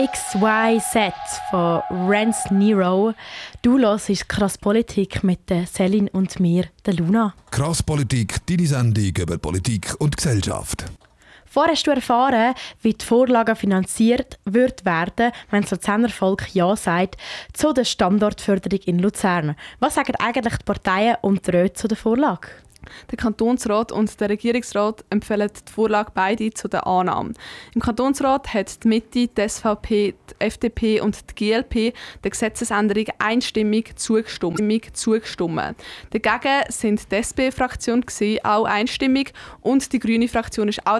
XYZ von Rance Nero. Du hörst «Krass Politik» mit der Celine und mir, der Luna. «Krass Politik», deine Sendung über Politik und Gesellschaft. Vorher hast du erfahren, wie die Vorlage finanziert werden, wenn das Luzerner Volk Ja sagt zu der Standortförderung in Luzern. Was sagen eigentlich die Parteien und die Räte zu der Vorlage? Der Kantonsrat und der Regierungsrat empfehlen die Vorlage beide zu der Annahme. Im Kantonsrat hat die Mitte, die SVP, die FDP und die GLP der Gesetzesänderung einstimmig zugestimmt. Dagegen sind die SP-Fraktion auch einstimmig und die grüne Fraktion ist auch